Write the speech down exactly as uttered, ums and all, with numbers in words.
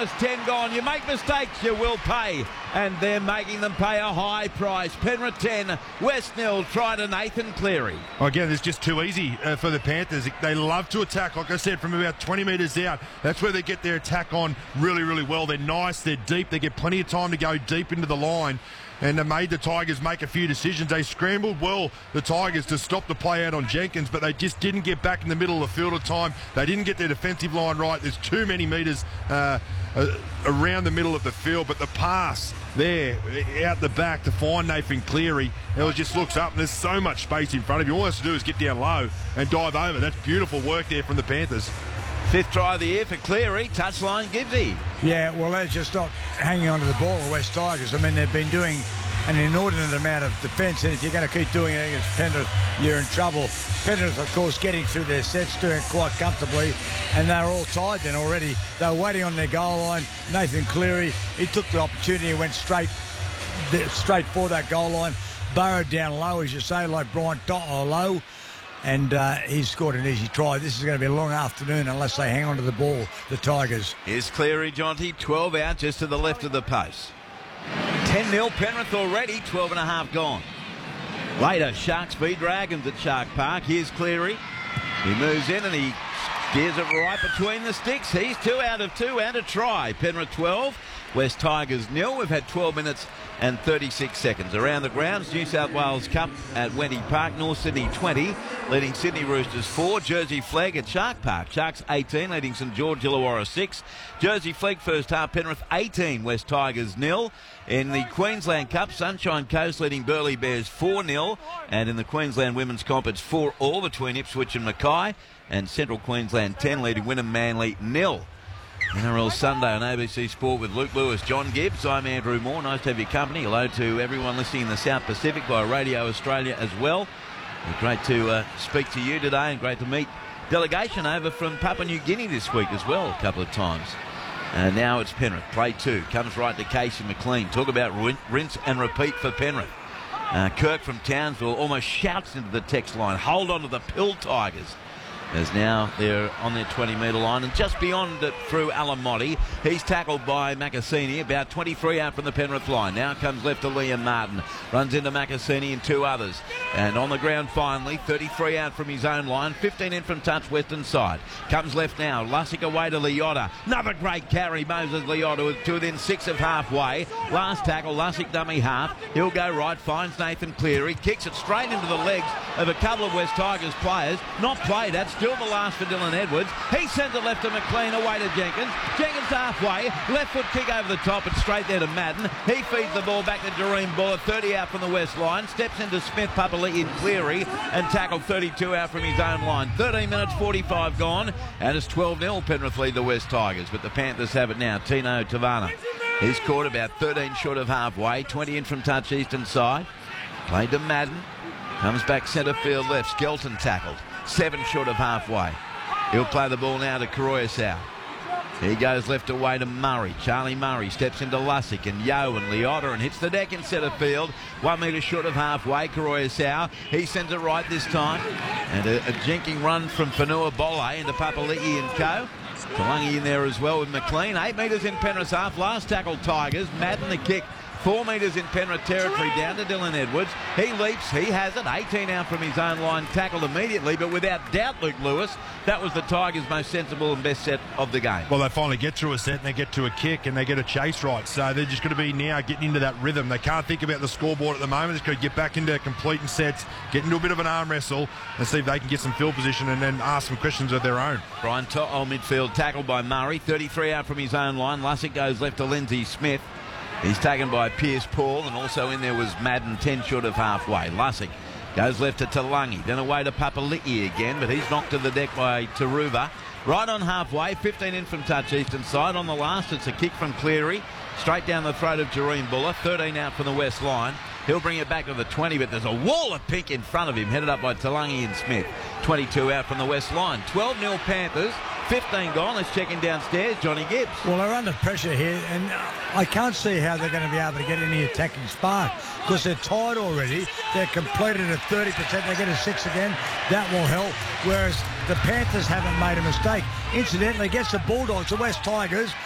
minus ten gone. You make mistakes, you will pay. And they're making them pay a high price. Penrith ten, West nil. Try to Nathan Cleary. Oh, again, it's just too easy uh, for the Panthers. They love to attack, like I said, from about twenty metres out. That's where they get their attack on really, really well. They're nice, they're deep, they get plenty of time to go deep into the line. And they made the Tigers make a few decisions. They scrambled well, the Tigers, to stop the play out on Jenkins, but they just didn't get back in the middle of the field at time. They didn't get their defensive line right. There's too many metres uh, uh, around the middle of the field, but the pass there out the back to find Nathan Cleary, it just looks up and there's so much space in front of you. All he has to do is get down low and dive over. That's beautiful work there from the Panthers. Fifth try of the year for Cleary. Touchline Gibbsy. Yeah, well, they're just not hanging on to the ball, the West Tigers. I mean, they've been doing an inordinate amount of defence, and if you're going to keep doing it against Penrith, you're in trouble. Penrith, of course, getting through their sets, doing it quite comfortably, and they're all tied then already. They were waiting on their goal line. Nathan Cleary, he took the opportunity and went straight, straight for that goal line, burrowed down low, as you say, like Brian Toto low. And uh, he's scored an easy try. This is going to be a long afternoon unless they hang on to the ball, the Tigers. Here's Cleary, Jonty, twelve out just to the left of the post. ten nil Penrith already, twelve and a half gone. Later, Sharks beat Dragons at Shark Park. Here's Cleary. He moves in and he steers it right between the sticks. He's two out of two and a try. Penrith twelve, West Tigers nil. We've had twelve minutes and thirty-six seconds. Around the grounds, New South Wales Cup at Wendy Park, North Sydney twenty, leading Sydney Roosters four. Jersey Flag at Shark Park, Sharks eighteen, leading St George Illawarra six. Jersey Flag first half, Penrith eighteen, West Tigers nil. In the Queensland Cup, Sunshine Coast leading Burleigh Bears four nil. And in the Queensland Women's Comp, it's four all between Ipswich and Mackay. And Central Queensland ten, leading Wynnum Manly nil. N R L Sunday on A B C Sport with Luke Lewis, John Gibbs. I'm Andrew Moore. Nice to have your company. Hello to everyone listening in the South Pacific by Radio Australia as well. Great to uh, speak to you today, and great to meet delegation over from Papua New Guinea this week as well a couple of times. And now it's Penrith. Play two. Comes right to Casey McLean. Talk about rinse and repeat for Penrith. Uh, Kirk from Townsville almost shouts into the text line, hold on to the Pill Tigers. As now they're on their twenty metre line, and just beyond it through Alamotti. He's tackled by Macassini, about twenty-three out from the Penrith line. Now comes left to Liam Martin. Runs into Macassini and two others. And on the ground finally, thirty-three out from his own line, fifteen in from touch western side. Comes left now, Lussick away to Liotta. Another great carry, Moses Liotta to within six of halfway. Last tackle, Lussick dummy half. He'll go right, finds Nathan Cleary, kicks it straight into the legs of a couple of West Tigers players. Not played, that's still the last for Dylan Edwards. He sends it left to McLean, away to Jenkins. Jenkins halfway, left foot kick over the top and straight there to Madden. He feeds the ball back to Doreen Buller, thirty out from the west line. Steps into Smith, Papali'i and Cleary, and tackled thirty-two out from his own line. thirteen minutes forty-five gone, and it's twelve nil Penrith lead the West Tigers, but the Panthers have it now. Tino Tavana. He's caught about thirteen short of halfway, twenty in from touch eastern side. Played to Madden. Comes back centre field left. Skelton tackled. Seven short of halfway. He'll play the ball now to Koroisau. He goes left away to Murray. Charlie Murray steps into Lussick and Yo and Liotta and hits the deck in centre field. One metre short of halfway. Koroisau. He sends it right this time. And a, a jinking run from Fanua Bolle into Papali'i and co. Talangi in there as well with McLean. Eight metres in Penrith's half. Last tackle Tigers. Madden the kick. Four metres in Penrith territory down to Dylan Edwards. He leaps, he has it. eighteen out from his own line, tackled immediately, but without doubt, Luke Lewis, that was the Tigers' most sensible and best set of the game. Well, they finally get through a set and they get to a kick and they get a chase right. So they're just going to be now getting into that rhythm. They can't think about the scoreboard at the moment. They're just going to get back into completing sets, get into a bit of an arm wrestle and see if they can get some field position and then ask some questions of their own. Brian To'o midfield, tackled by Murray. thirty-three out from his own line. Lussick goes left to Lindsay Smith. He's taken by Pierce Paul, and also in there was Madden, ten short of halfway. Lussick goes left to Talangi, then away to Papali'i again, but he's knocked to the deck by Taruva. Right on halfway, fifteen in from touch eastern side. On the last, it's a kick from Cleary, straight down the throat of Jareen Buller. thirteen out from the west line. He'll bring it back to the twenty, but there's a wall of pink in front of him, headed up by Talangi and Smith. twenty-two out from the west line. twelve nil Panthers. fifteen gone. Let's check in downstairs. Johnny Gibbs. Well, they're under pressure here, and I can't see how they're going to be able to get any attacking spark because they're tired already. They're completed at thirty percent. They get a six again. That will help. Whereas the Panthers haven't made a mistake. Incidentally, against the Bulldogs, the West Tigers,